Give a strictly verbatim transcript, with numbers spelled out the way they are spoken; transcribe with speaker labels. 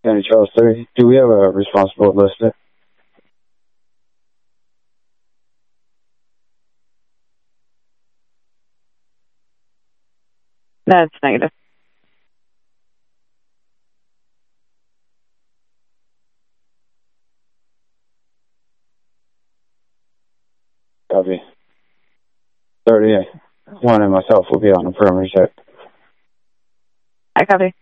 Speaker 1: County Charles three. Do we have a responsible listed?
Speaker 2: That's negative.
Speaker 1: Copy. thirty-one and myself will be on a perimeter check.
Speaker 2: I copy.